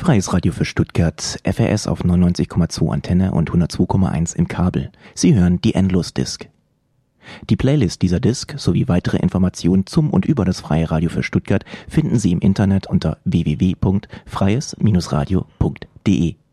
Freies Radio für Stuttgart, FRS auf 99,2 Antenne und 102,1 im Kabel. Sie hören die Endlos-Disc. Die Playlist dieser Disc sowie weitere Informationen zum und über das Freie Radio für Stuttgart finden Sie im Internet unter www.freies-radio.de.